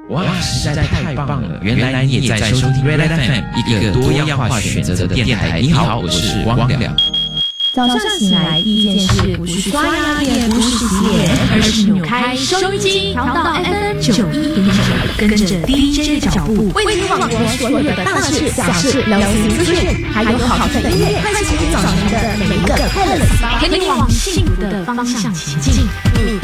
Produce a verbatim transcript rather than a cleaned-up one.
哇，实在太棒了！原来你也在收听 Red F M， 一个多样化选择的电台。你好，我是汪良。 早上醒来第一件事不是刷牙也不是洗脸，而是扭开收音机，调到 F M 九一点九，跟着 D J 的脚步，为你网罗所有的大事小事、流行资讯，还有好听的音乐，开启你早晨的每一个快乐 S P A， 陪你往幸福的方向前进。